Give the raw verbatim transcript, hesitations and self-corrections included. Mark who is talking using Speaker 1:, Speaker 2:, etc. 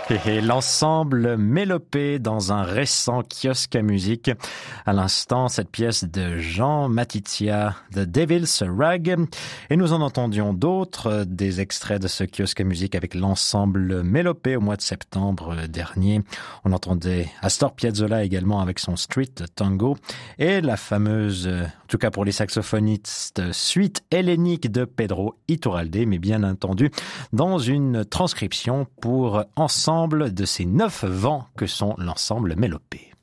Speaker 1: Et l'ensemble Mélopée dans un récent kiosque à musique. À l'instant, cette pièce de Jean Matitya, The Devil's Rag. Et nous en entendions d'autres, des extraits de ce kiosque à musique avec l'ensemble Mélopée au mois de septembre dernier. On entendait Astor Piazzolla également avec son Street Tango et la fameuse, en tout cas pour les saxophonistes, suite hellénique de Pedro Iturralde, mais bien entendu dans une transcription pour ensemble de ces neuf vents que sont l'ensemble Mélopée.